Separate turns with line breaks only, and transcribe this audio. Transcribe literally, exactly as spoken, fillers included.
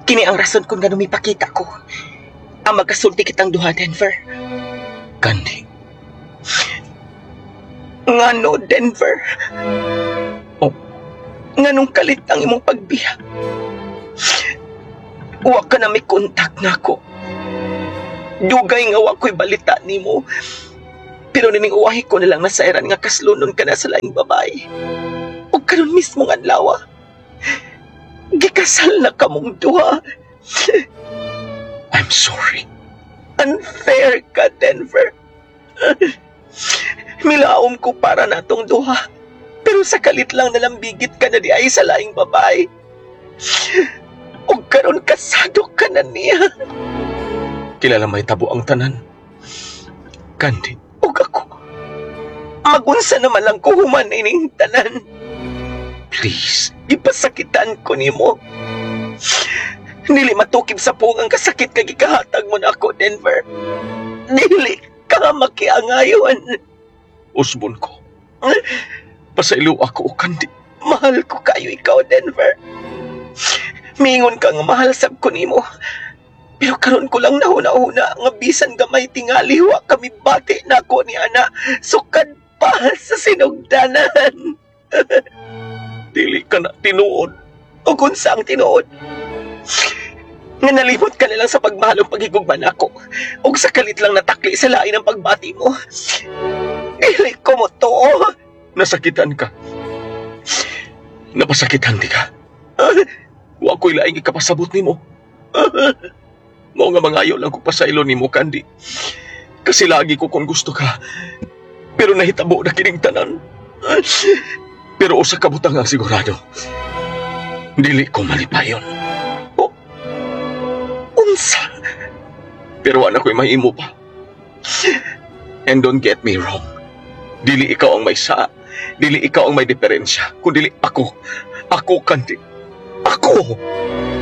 Kini ang rason kung ganun mipakita ko ang magkasulti kitang duha, Denver.
Candy.
Ngano, Denver?
Oh.
Nganong kalit ang imong pagbiya? Wa ka na may kontak na ko. Dugay nga wa ko'y balita nimo. Pero nining uwahi ko nilang nasairan nga kaslunon ka na sa laing babae. O karon mismo nga adlaw, gikasal na kamong duha.
I'm sorry.
Unfair ka, Denver. Milaom ko para natong duha. Pero sa kalit lang nalambigit ka na di ay sa laing babae. O karon kasado ka na niya.
Kilala may tabo ang tanan. Candy.
O ako, magunsa naman lang ko human ining tanan.
Please.
Ipasakitan ko nimo. Dili matukib sa pungang kasakit kag ikahatag mo na ako, Denver. Dili ka makiangayon.
Usbon ko. Pasaylo ako, Candy.
Mahal ko kayo ikaw, Denver. Mingon ka nga mahal sab ko nimo. Pero karon ko lang nahuna-huna nga bisan gamay tingali wa kami bati na ako ni ana. Sukad pa sa sinugdanan.
Dili ka na tinuod.
O kung saang tinuod? Nga nalimot ka na lang sa pagmahalong paghigugman ako. O sa kalit lang natakli sa lain ang pagbati mo. Dili ko mo to.
Nasakitan ka. Napasakitan di ka. Wa ko'y laing ikapasabot ni mo. Mao nga mangayo lang ko pasaylo ni mo, Candy. Kasi lagi ko kung gusto ka. Pero nahitabo na kining tanan. Pero usa ka butang ang sigurado. Dili ko malipayon.
O, unsa?
Pero wala ko'y mahimo pa. And don't get me wrong. Dili ikaw ang may saa. Dili ikaw ang may diferensya. Kundi ako. Ako, Candy. Ako!